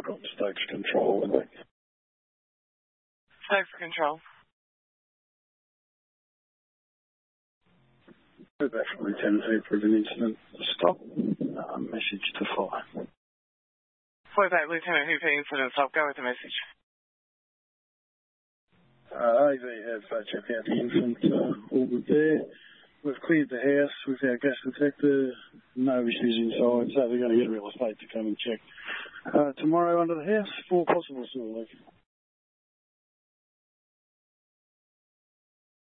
got Stokes control with me. Stokes control. We're back from Lieutenant Hooper of an incident. Stop. Message to fire. We're back, Lieutenant Hooper, incident stop. Go with the message. AV have checked out the infant. All good there. We've cleared the house with our gas detector. No issues inside, so they're going to get real estate to come and check. Tomorrow under the house, 4 possible still,